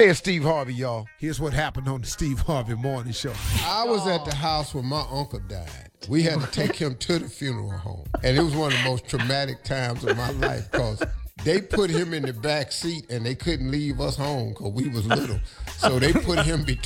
Hey, it's Steve Harvey, y'all. Here's what happened on the Steve Harvey Morning Show. I was at the house when my uncle died. We had to take him to the funeral home. And it was one of the most traumatic times of my life because they put him in the back seat and they couldn't leave us home because we was little. So they put him between